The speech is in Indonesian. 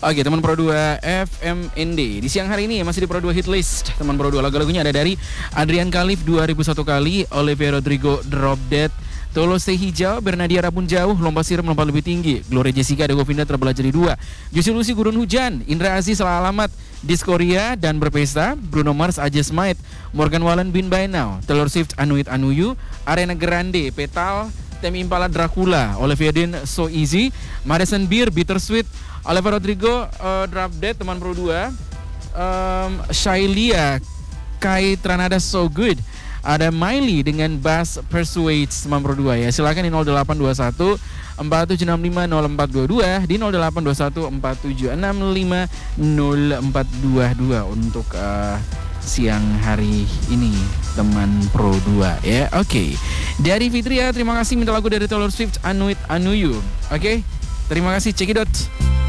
Oke, teman Pro 2 FMND. Di siang hari ini masih di Pro 2 Hit List. Teman Pro 2 lagu-lagunya ada dari Adrian Khalif 2001 kali, Olivia Rodrigo Drop Dead, Tolo Stay Hijau, Bernadia Rabun Jauh, Lompat Siram Lompat Lebih Tinggi, Gloria Jessica Ada Govinda Terbelah Jadi Dua, Juicy Lucy Gurun Hujan, Indra Aziz Salah Alamat, Diskoria dan Berpesta, Bruno Mars I Just Might, Morgan Wallen Been By Now, Taylor Swift Anuit Anuyu, Ariana Grande Petal, Temi Impala Dracula, Olivia Dean So Easy, Madison Beer Bittersweet, Olivia Rodrigo Drop Dead teman Pro 2, Shailia Kai Tranada So Good, ada Miley dengan Bass Persuades teman Pro 2 ya. Silakan di 0821 4765 0422 di 0821 4765 0422 untuk siang hari ini teman Pro 2 ya. Oke. Dari Fitria terima kasih minta lagu dari Taylor Swift Anuit Anuyu. Oke. Terima kasih, cekidot.